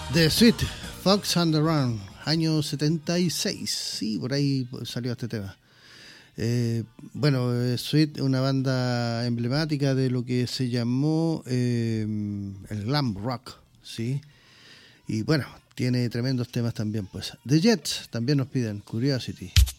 The Sweet Fox and the Run, año 76. Sí, por ahí salió este tema. Bueno, Sweet, una banda emblemática de lo que se llamó el glam rock, ¿sí? Y bueno, tiene tremendos temas también, pues. The Jets también nos piden Curiosity.